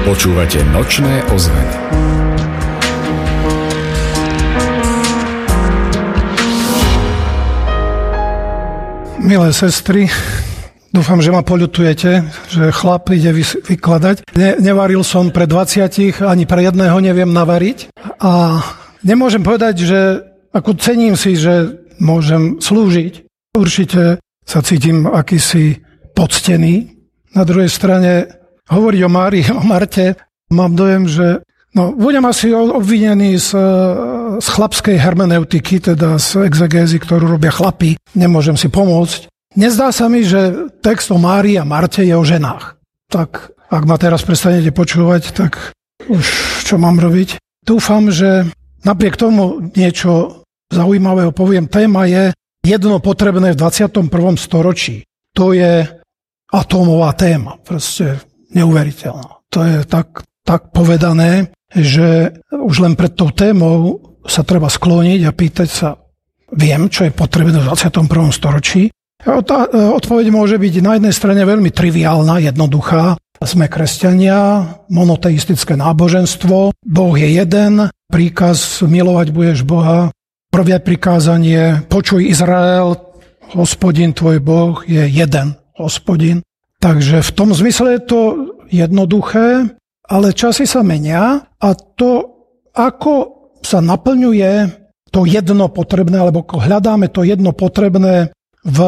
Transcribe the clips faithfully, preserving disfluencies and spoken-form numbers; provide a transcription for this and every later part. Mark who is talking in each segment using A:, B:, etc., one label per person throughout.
A: Počúvate Nočné ozveny.
B: Milé sestry, dúfam, že ma poľutujete, že chlap ide vykladať. Ne, nevaril som pre dvadsať, ani pre jedného neviem navariť. A nemôžem povedať, že ako cením si, že môžem slúžiť. Určite sa cítim akýsi poctený. Na druhej strane hovoriť o Márii, o Marte, mám dojem, že no, budem asi obvinený z, z chlapskej hermeneutiky, teda z exegézy, ktorú robia chlapi. Nemôžem si pomôcť. Nezdá sa mi, že text o Márii a Marte je o ženách. Tak, ak ma teraz prestanete počúvať, tak už čo mám robiť? Dúfam, že napriek tomu niečo zaujímavého poviem. Téma je jedno potrebné v dvadsiatom prvom storočí. To je atómová téma. Proste neuveriteľná. To je tak, tak povedané, že už len pred tou témou sa treba skloniť a pýtať sa, viem, čo je potrebné v dvadsiatom prvom storočí. Tá odpoveď môže byť na jednej strane veľmi triviálna, jednoduchá. Sme kresťania, monoteistické náboženstvo, Boh je jeden, príkaz milovať budeš Boha, prvé prikázanie, počuj Izrael, Hospodin tvoj Boh je jeden Hospodin. Takže v tom zmysle je to jednoduché, ale časy sa menia a to, ako sa naplňuje to jedno potrebné, alebo ako hľadáme to jedno potrebné v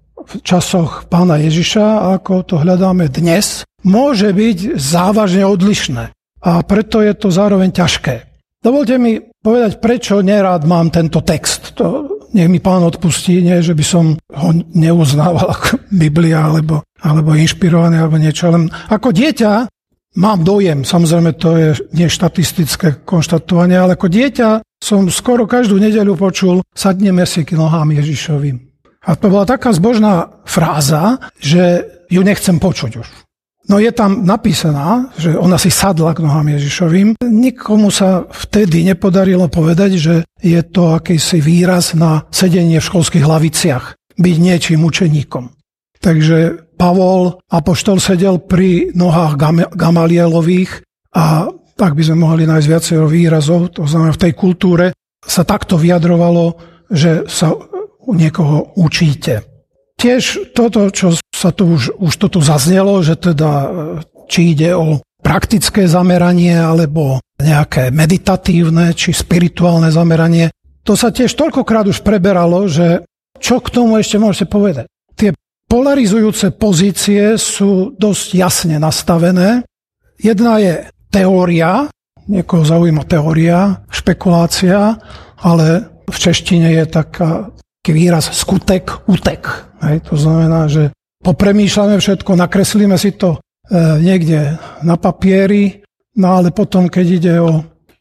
B: časoch Pána Ježiša, ako to hľadáme dnes, môže byť závažne odlišné. A preto je to zároveň ťažké. Dovolte mi povedať, prečo nerád mám tento text. To nech mi Pán odpustí, nie, že by som ho neuznával ako Biblia, alebo, alebo inšpirovaný, alebo niečo. Len ako dieťa mám dojem, samozrejme to je nie štatistické konštatovanie, ale ako dieťa som skoro každú nedeľu počul, sadneme si k nohám Ježišovým. A to bola taká zbožná fráza, že ju nechcem počuť už. No je tam napísaná, že ona si sadla k nohám Ježišovým. Nikomu sa vtedy nepodarilo povedať, že je to akýsi výraz na sedenie v školských laviciach, byť niečím učeníkom. Takže Pavol, apoštol, sedel pri nohách Gam- Gamalielových a tak by sme mohli nájsť viacero výrazov, to znamená v tej kultúre sa takto vyjadrovalo, že sa u niekoho učíte. Tiež toto, čo sa tu už, už to tu zaznelo, že teda či ide o praktické zameranie alebo nejaké meditatívne či spirituálne zameranie, to sa tiež toľkokrát už preberalo, že čo k tomu ešte môžete povedať. Tie polarizujúce pozície sú dosť jasne nastavené. Jedna je teória, niekoho zaujíma teória, špekulácia, ale v češtine je taká výraz skutek, utek. Hej, to znamená, že popremýšľame všetko, nakreslíme si to e, niekde na papieri, no ale potom, keď ide o,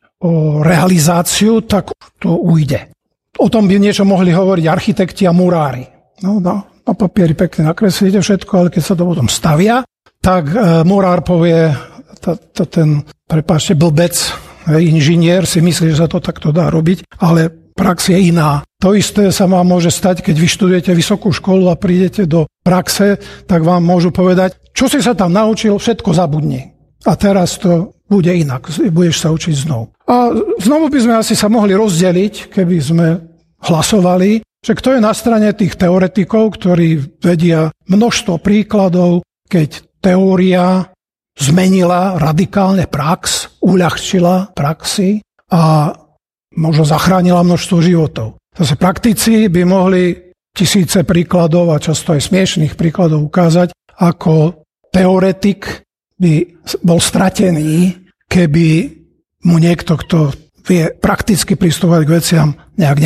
B: o realizáciu, tak to ujde. O tom by niečo mohli hovoriť architekti a murári. No, no, na papieri pekne nakreslíte všetko, ale keď sa to potom stavia, tak e, murár povie, to, to ten, prepáčte, blbec, hej, inžinier si myslí, že sa to takto dá robiť, ale prax je iná. To isté sa vám môže stať, keď vyštudujete vysokú školu a prídete do praxe, tak vám môžu povedať, čo si sa tam naučil, všetko zabudni. A teraz to bude inak, budeš sa učiť znovu. A znovu by sme asi sa mohli rozdeliť, keby sme hlasovali, že kto je na strane tých teoretikov, ktorí vedia množstvo príkladov, keď teória zmenila radikálne prax, uľahčila praxi a možno zachránila množstvo životov. Zase praktici by mohli tisíce príkladov a často aj smiešných príkladov ukázať, ako teoretik by bol stratený, keby mu niekto, kto vie prakticky pristupovať k veciam, nejak